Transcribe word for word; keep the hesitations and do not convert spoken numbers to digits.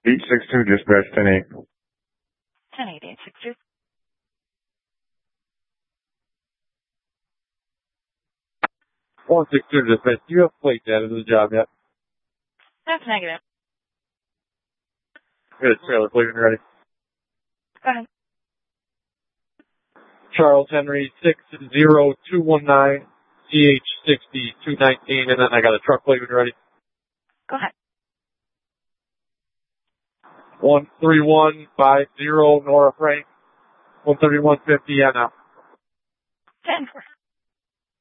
eight six two, dispatch ten eight. ten eight, eight six two. one six two, dispatch. Do you have plate data to the job yet? That's negative. Good, trailer plate when you're ready. Go ahead. Charles Henry six zero two one nine C H sixty two nineteen, and then I got a truck plate when you're ready. Go ahead. one three one five zero Nora Frank, one thirty-one fifty N F. ten four.